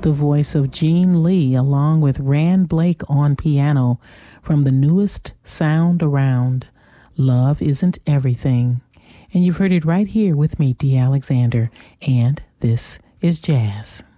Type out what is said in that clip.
the voice of Gene Lee along with Rand Blake on piano from the newest sound around, Love Isn't Everything. And you've heard it right here with me, Dee Alexander, and this is Jazz.